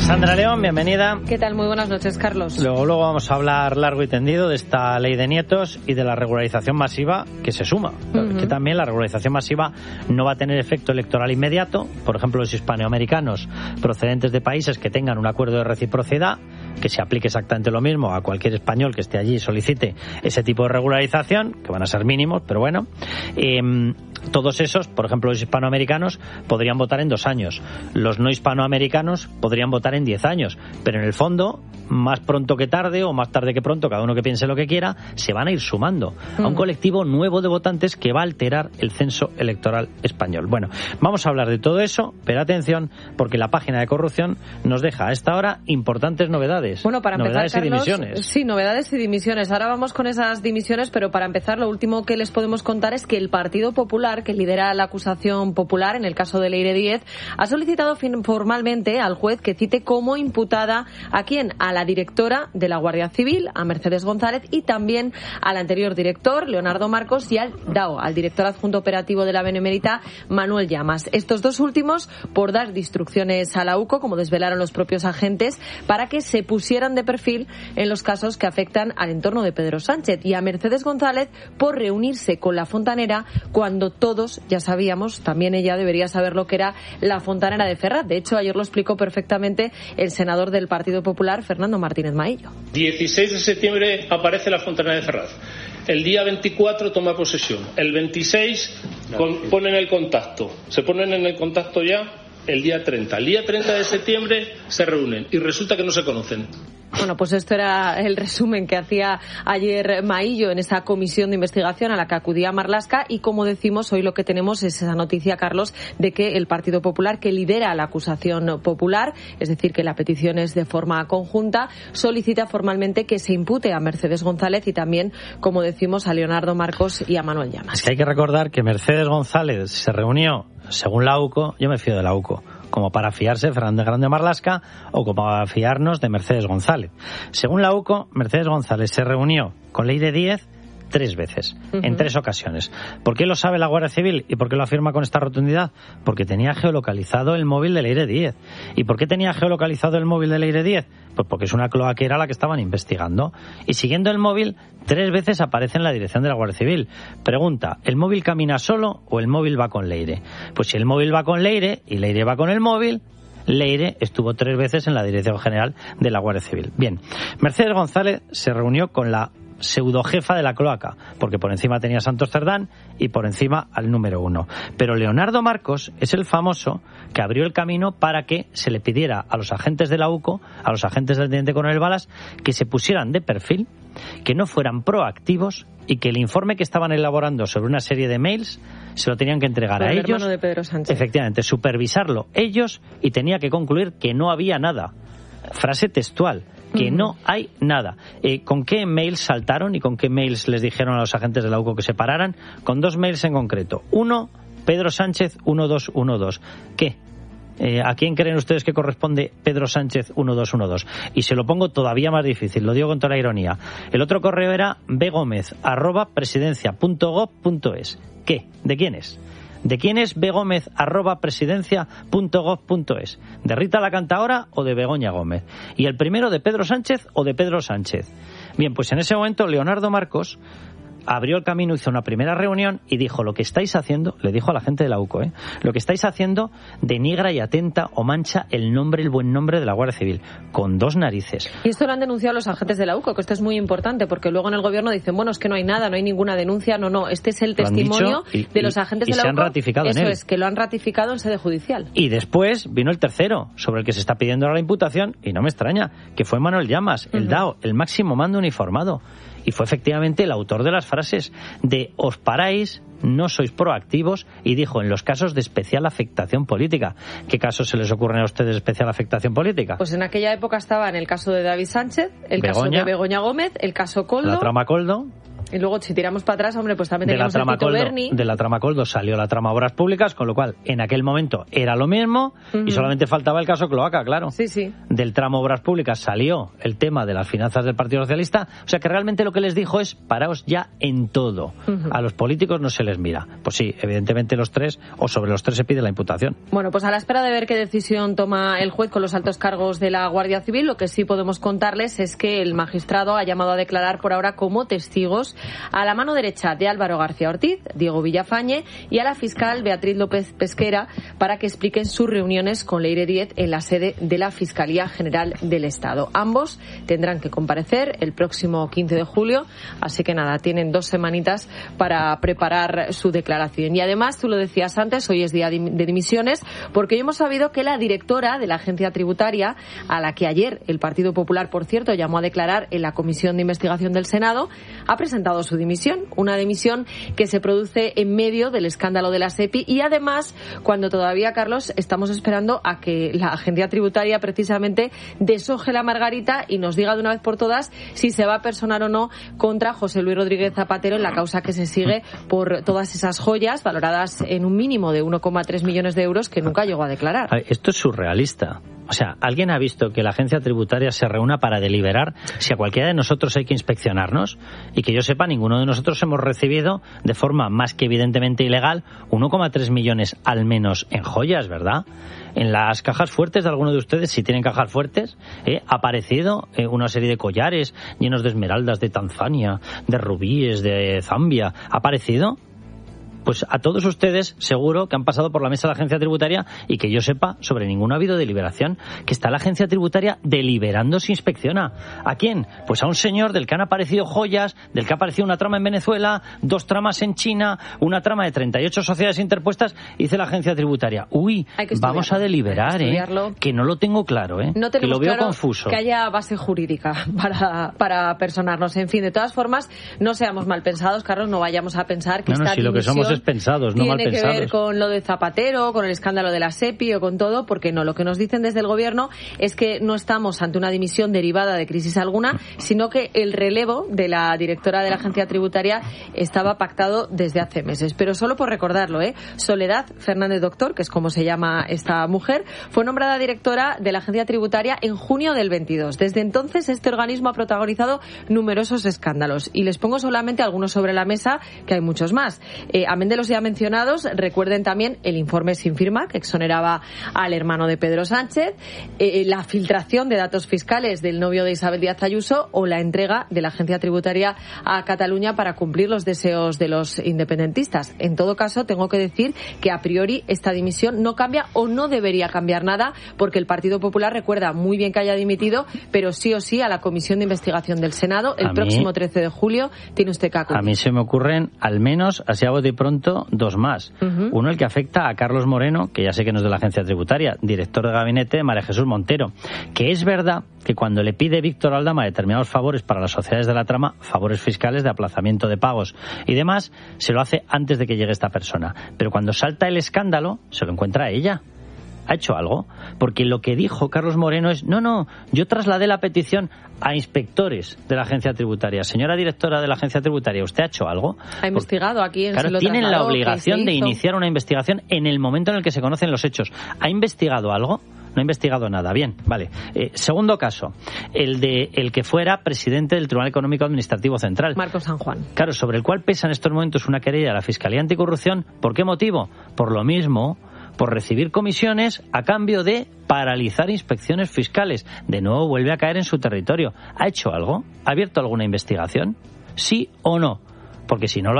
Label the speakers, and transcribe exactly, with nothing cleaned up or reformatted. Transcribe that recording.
Speaker 1: Sandra León, bienvenida.
Speaker 2: ¿Qué tal? Muy buenas noches, Carlos.
Speaker 1: Luego, luego vamos a hablar largo y tendido de esta ley de nietos y de la regularización masiva que se suma. Uh-huh. Que también la regularización masiva no va a tener efecto electoral inmediato. Por ejemplo, los hispanoamericanos procedentes de países que tengan un acuerdo de reciprocidad, que se aplique exactamente lo mismo a cualquier español que esté allí y solicite ese tipo de regularización, que van a ser mínimos, pero bueno. Eh, todos esos, por ejemplo, los hispanoamericanos, podrían votar en dos años. Los no hispanoamericanos podrían votar en diez años. Pero en el fondo, más pronto que tarde, o más tarde que pronto, cada uno que piense lo que quiera, se van a ir sumando mm. a un colectivo nuevo de votantes que va a alterar el censo electoral español. Bueno, vamos a hablar de todo eso, pero atención, porque la página de corrupción nos deja a esta hora importantes novedades.
Speaker 2: Bueno, para
Speaker 1: novedades
Speaker 2: empezar, Carlos,
Speaker 1: y dimisiones.
Speaker 2: Sí, novedades y dimisiones. Ahora vamos con esas dimisiones, pero para empezar, lo último que les podemos contar es que el Partido Popular, que lidera la acusación popular en el caso de Leire Díez, ha solicitado formalmente al juez que cite como imputada a quién, a la directora de la Guardia Civil, a Mercedes González, y también al anterior director, Leonardo Marcos, y al D A O, al director adjunto operativo de la Benemérita, Manuel Llamas. Estos dos últimos por dar instrucciones a la U C O, como desvelaron los propios agentes, para que se pusieran de perfil en los casos que afectan al entorno de Pedro Sánchez, y a Mercedes González por reunirse con la fontanera cuando todos ya sabíamos, también ella debería saber lo que era la fontanera de Ferraz. De hecho, ayer lo explicó perfectamente el senador del Partido Popular, Fernando Martínez Maillo.
Speaker 3: dieciséis de septiembre aparece la fontanera de Ferraz. El día veinticuatro toma posesión. El veintiséis con, ponen el contacto. Se ponen en el contacto ya el día treinta. El día treinta de septiembre se reúnen y resulta que no se conocen.
Speaker 2: Bueno, pues esto era el resumen que hacía ayer Maillo en esa comisión de investigación a la que acudía Marlaska, y como decimos, hoy lo que tenemos es esa noticia, Carlos, de que el Partido Popular, que lidera la acusación popular, es decir, que la petición es de forma conjunta, solicita formalmente que se impute a Mercedes González y también, como decimos, a Leonardo Marcos y a Manuel Llamas.
Speaker 1: Es que hay que recordar que Mercedes González se reunió, según la U C O, yo me fío de la U C O, como para fiarse de Fernández Grande Marlaska o como para fiarnos de Mercedes González. Según la U C O, Mercedes González se reunió con Leire Díez tres veces, uh-huh. en tres ocasiones. ¿Por qué lo sabe la Guardia Civil y por qué lo afirma con esta rotundidad? Porque tenía geolocalizado el móvil de Leire Díez. ¿Y por qué tenía geolocalizado el móvil de Leire Díez? Pues porque es una cloaquera la que estaban investigando. Y siguiendo el móvil, tres veces aparece en la dirección de la Guardia Civil. Pregunta, ¿el móvil camina solo o el móvil va con Leire? Pues si el móvil va con Leire y Leire va con el móvil, Leire estuvo tres veces en la Dirección General de la Guardia Civil. Bien, Mercedes González se reunió con la pseudojefa de la cloaca, porque por encima tenía Santos Cerdán y por encima al número uno. Pero Leonardo Marcos es el famoso que abrió el camino para que se le pidiera a los agentes de la U C O, a los agentes del teniente coronel Balas, que se pusieran de perfil, que no fueran proactivos y que el informe que estaban elaborando sobre una serie de mails se lo tenían que entregar a ellos,
Speaker 2: de Pedro Sánchez.
Speaker 1: Efectivamente, supervisarlo ellos, y tenía que concluir que no había nada. Frase textual, que no hay nada. Eh, ¿Con qué mails saltaron y con qué mails les dijeron a los agentes de la U C O que se pararan? Con dos mails en concreto. Uno, Pedro Sánchez uno dos uno dos. ¿Qué? Eh, ¿A quién creen ustedes que corresponde Pedro Sánchez uno dos uno dos? Y se lo pongo todavía más difícil, lo digo con toda la ironía. El otro correo era begomez arroba presidencia punto gob punto es. ¿Qué? ¿De quién es? ¿De quién es begomez arroba presidencia punto gob punto es? ¿De Rita la Cantaora o de Begoña Gómez? ¿Y el primero de Pedro Sánchez o de Pedro Sánchez? Bien, pues en ese momento Leonardo Marcos abrió el camino, hizo una primera reunión y dijo: lo que estáis haciendo, le dijo a la gente de la U C O, ¿eh? lo que estáis haciendo denigra y atenta o mancha el nombre, el buen nombre de la Guardia Civil, con dos narices.
Speaker 2: Y esto lo han denunciado los agentes de la U C O, que esto es muy importante, porque luego en el gobierno dicen, bueno, es que no hay nada, no hay ninguna denuncia. No, no, este es el testimonio y, de los agentes
Speaker 1: y,
Speaker 2: de la U C O.
Speaker 1: Y se han ratificado
Speaker 2: Eso
Speaker 1: en él.
Speaker 2: es, que lo han ratificado en sede judicial.
Speaker 1: Y después vino el tercero, sobre el que se está pidiendo ahora la imputación, y no me extraña, que fue Manuel Llamas, el uh-huh. D A O, el máximo mando uniformado. Y fue efectivamente el autor de las frases de os paráis, no sois proactivos, y dijo en los casos de especial afectación política. ¿Qué casos se les ocurren a ustedes de especial afectación política?
Speaker 2: Pues en aquella época estaba en el caso de David Sánchez, el
Speaker 1: Begoña,
Speaker 2: caso de Begoña Gómez, el caso Coldo.
Speaker 1: La trama Coldo.
Speaker 2: Y luego, si tiramos para atrás, hombre, pues también
Speaker 1: de la
Speaker 2: teníamos el
Speaker 1: trama
Speaker 2: Tito
Speaker 1: Coldo,
Speaker 2: Berni.
Speaker 1: de la trama Coldo salió la trama Obras Públicas, con lo cual en aquel momento era lo mismo uh-huh. y solamente faltaba el caso Cloaca, claro.
Speaker 2: Sí, sí.
Speaker 1: Del tramo Obras Públicas salió el tema de las finanzas del Partido Socialista, o sea que realmente lo que les dijo es paraos ya en todo. Uh-huh. A los políticos no se les mira. Pues sí, evidentemente los tres, o sobre los tres se pide la imputación.
Speaker 2: Bueno, pues a la espera de ver qué decisión toma el juez con los altos cargos de la Guardia Civil, lo que sí podemos contarles es que el magistrado ha llamado a declarar por ahora como testigos a la mano derecha de Álvaro García Ortiz, Diego Villafañe, y a la fiscal Beatriz López Pesquera para que expliquen sus reuniones con Leire Díez en la sede de la Fiscalía General del Estado. Ambos tendrán que comparecer el próximo quince de julio, así que nada, tienen dos semanitas para preparar su declaración. Y además, tú lo decías antes, hoy es día de dimisiones, porque hoy hemos sabido que la directora de la Agencia Tributaria, a la que ayer el Partido Popular, por cierto, llamó a declarar en la Comisión de Investigación del Senado, ha presentado su dimisión, una dimisión que se produce en medio del escándalo de la SEPI y además cuando todavía, Carlos, estamos esperando a que la Agencia Tributaria precisamente deshoje la margarita y nos diga de una vez por todas si se va a personar o no contra José Luis Rodríguez Zapatero en la causa que se sigue por todas esas joyas valoradas en un mínimo de uno coma tres millones de euros que nunca llegó a declarar.
Speaker 1: Esto es surrealista. O sea, ¿alguien ha visto que la agencia tributaria se reúna para deliberar si a cualquiera de nosotros hay que inspeccionarnos? Y que yo sepa, ninguno de nosotros hemos recibido de forma más que evidentemente ilegal uno coma tres millones al menos en joyas, ¿verdad? En las cajas fuertes de alguno de ustedes, si tienen cajas fuertes, eh, ha aparecido eh, una serie de collares llenos de esmeraldas de Tanzania, de rubíes de Zambia. ¿Ha aparecido? Pues a todos ustedes seguro que han pasado por la mesa de la agencia tributaria y que yo sepa, sobre ninguno ha habido deliberación, que está la agencia tributaria deliberando si inspecciona. ¿A quién? Pues a un señor del que han aparecido joyas, del que ha aparecido una trama en Venezuela, dos tramas en China, una trama de treinta y ocho sociedades interpuestas, dice la agencia tributaria. Uy, vamos a deliberar, que ¿eh? Que no lo tengo claro, ¿eh?
Speaker 2: No
Speaker 1: que lo veo
Speaker 2: claro
Speaker 1: confuso.
Speaker 2: Que haya base jurídica para, para personarnos. En fin, de todas formas, no seamos mal pensados, Carlos, no vayamos a pensar que
Speaker 1: no, no,
Speaker 2: esta
Speaker 1: si lo que somos es pensados, no mal
Speaker 2: tiene
Speaker 1: pensados.
Speaker 2: que ver con lo de Zapatero, con el escándalo de la SEPI o con todo, porque no, lo que nos dicen desde el gobierno es que no estamos ante una dimisión derivada de crisis alguna, sino que el relevo de la directora de la agencia tributaria estaba pactado desde hace meses. Pero solo por recordarlo, ¿eh? Soledad Fernández Doctor, que es como se llama esta mujer, fue nombrada directora de la agencia tributaria en junio del veintidós. Desde entonces este organismo ha protagonizado numerosos escándalos y les pongo solamente algunos sobre la mesa, que hay muchos más. Eh, amén de los ya mencionados, recuerden también el informe sin firma que exoneraba al hermano de Pedro Sánchez, eh, la filtración de datos fiscales del novio de Isabel Díaz Ayuso o la entrega de la agencia tributaria a Cataluña para cumplir los deseos de los independentistas. En todo caso, tengo que decir que a priori esta dimisión no cambia o no debería cambiar nada, porque el Partido Popular recuerda muy bien que haya dimitido, pero sí o sí a la Comisión de Investigación del Senado el
Speaker 1: a
Speaker 2: próximo
Speaker 1: mí,
Speaker 2: trece de julio tiene usted que acudir.
Speaker 1: A mí se me ocurren al menos, así a bote pronto, dos más. Uh-huh. Uno, el que afecta a Carlos Moreno, que ya sé que no es de la agencia tributaria, director de gabinete de María Jesús Montero, que es verdad que cuando le pide Víctor Aldama determinados favores para las sociedades de la trama, favores fiscales de aplazamiento de pagos y demás, se lo hace antes de que llegue esta persona. Pero cuando salta el escándalo, se lo encuentra a ella. ¿Ha hecho algo? Porque lo que dijo Carlos Moreno es, no, no, yo trasladé la petición a inspectores de la agencia tributaria. Señora directora de la agencia tributaria, ¿usted ha hecho algo?
Speaker 2: Ha investigado aquí en
Speaker 1: Claro,
Speaker 2: se lo
Speaker 1: tienen
Speaker 2: trasladó,
Speaker 1: la obligación de
Speaker 2: hizo.
Speaker 1: iniciar una investigación en el momento en el que se conocen los hechos. ¿Ha investigado algo? No ha investigado nada. Bien, vale. Eh, segundo caso, el de el que fuera presidente del Tribunal Económico Administrativo Central.
Speaker 2: Marcos San Juan.
Speaker 1: Claro, sobre el cual pesa en estos momentos una querella de la Fiscalía Anticorrupción. ¿Por qué motivo? Por lo mismo, por recibir comisiones a cambio de paralizar inspecciones fiscales. De nuevo vuelve a caer en su territorio. ¿Ha hecho algo? ¿Ha abierto alguna investigación? ¿Sí o no? Porque si no lo ha